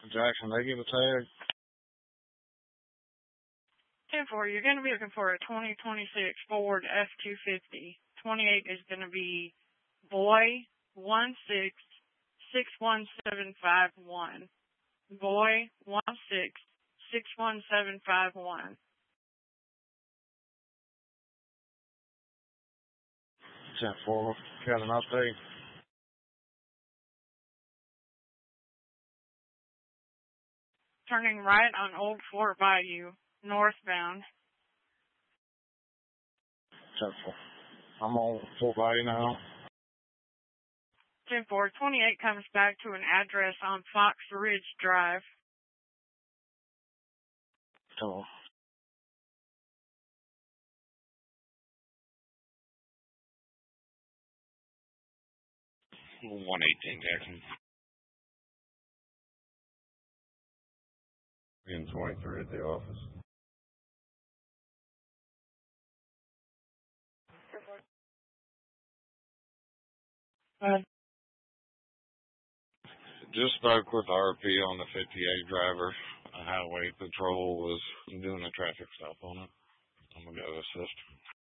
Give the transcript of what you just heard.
Jackson, they give a tag. 10-4, you're going to be looking for a 2026 Ford F-250. 28 is going to be Boy 1661751. Boy 1661751. 10-4, got an update. Turning right on Old Fort Bayou, northbound. 10-4. I'm on Fort Bayou now. 10-4, 28 comes back to an address on Fox Ridge Drive. 10-4. 118 Jackson. In 23 at the office. Just spoke with RP on the 58 driver. A highway patrol was doing a traffic stop on it. I'm going to go assist.